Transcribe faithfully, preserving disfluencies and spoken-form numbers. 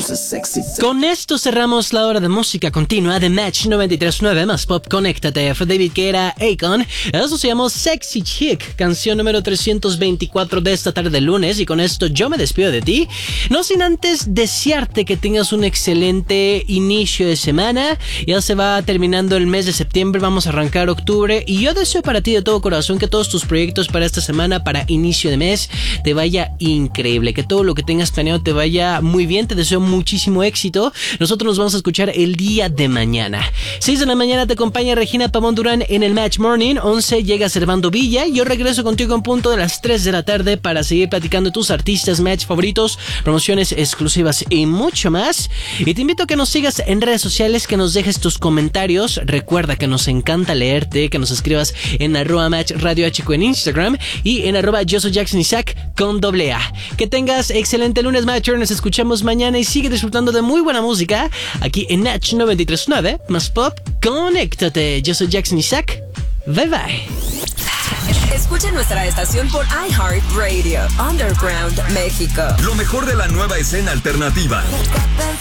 Con esto cerramos la hora de música continua de Match noventa y tres punto nueve más Pop. Conéctate. Fue David Guetta, Akon. Eso se llamó Sexy Chick, canción número trescientos veinticuatro de esta tarde de lunes. Y con esto yo me despido de ti, no sin antes desearte que tengas un excelente inicio de semana. Ya se va terminando el mes de septiembre, vamos a arrancar octubre. Y yo deseo para ti de todo corazón que todos tus proyectos para esta semana, para inicio de mes, te vaya increíble. Que todo lo que tengas planeado te vaya muy bien. Te deseo muchísimo éxito. Nosotros nos vamos a escuchar el día de mañana. seis de la mañana te acompaña Regina Pavón Durán en el Match Morning. once llega Servando Villa. Yo regreso contigo en punto de las tres de la tarde para seguir platicando de tus artistas Match favoritos, promociones exclusivas y mucho más. Y te invito a que nos sigas en redes sociales, que nos dejes tus comentarios. Recuerda que nos encanta leerte, que nos escribas en arroba Match Radio H Q en Instagram y en arroba yo soy Jackson Isaac con doble A. Que tengas excelente lunes, Matcher. Nos escuchamos mañana y sigue disfrutando de muy buena música aquí en Match noventa y tres punto nueve más Pop. Conéctate. Yo soy Jackson Isaac. Bye bye. Escucha nuestra estación por iHeartRadio, Underground México. Lo mejor de la nueva escena alternativa.